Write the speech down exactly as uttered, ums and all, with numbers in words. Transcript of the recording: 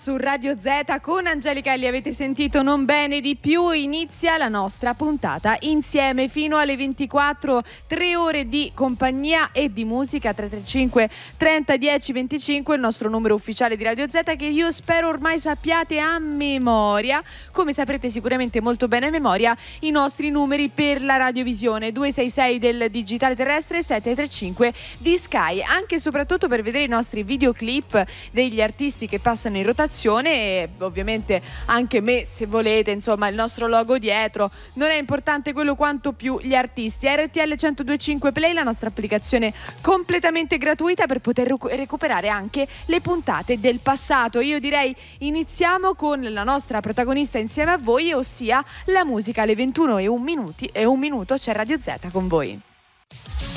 su Radio Z con Angelica, li avete sentito non bene di più. Inizia la nostra puntata insieme fino alle ventiquattro, tre ore di compagnia e di musica. Tre tre cinque trenta dieci venticinque il nostro numero ufficiale di Radio Z, che io spero ormai sappiate a memoria. Come saprete sicuramente molto bene a memoria i nostri numeri per la radiovisione: due sei sei del digitale terrestre, sette tre cinque di Sky, anche e soprattutto per vedere i nostri videoclip degli artisti che passano in rotazione, e ovviamente anche me se volete, insomma il nostro logo dietro. Non è importante quello quanto più gli artisti. R T L centodue e cinque Play, la nostra applicazione completamente gratuita per poter recu- recuperare anche le puntate del passato. Io direi iniziamo con la nostra protagonista insieme a voi, ossia la musica. Alle ventuno e un minuti e un minuto c'è Radio Z con voi.